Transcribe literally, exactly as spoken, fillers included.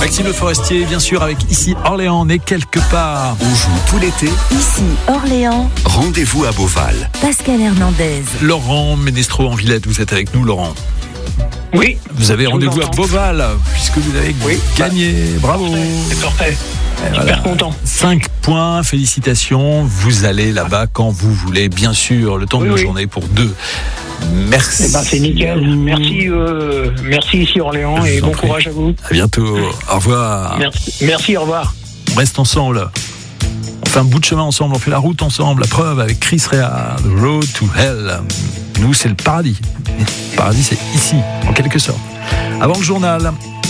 Maxime Le Forestier, bien sûr, avec ici Orléans, on est quelque part. On joue tout l'été. Ici Orléans. Rendez-vous à Beauval. Pascal Hernandez. Laurent Ménestro en Villette, vous êtes avec nous, Laurent. Oui. Vous avez rendez-vous à Beauval, puisque vous avez oui. gagné. Bravo. C'est parfait. Et Super voilà. content. cinq points, félicitations. Vous allez là-bas quand vous voulez, bien sûr, le temps oui, de la oui. journée pour deux. Merci. Eh ben, c'est nickel. Merci, euh, merci ici Orléans Je et vous en bon prie. courage à vous. À bientôt. Au revoir. Merci, merci, au revoir. On reste ensemble. On fait un bout de chemin ensemble, on fait la route ensemble. La preuve avec Chris Rea, The Road to Hell. Nous, c'est le paradis. Le paradis, c'est ici, en quelque sorte. Avant le journal,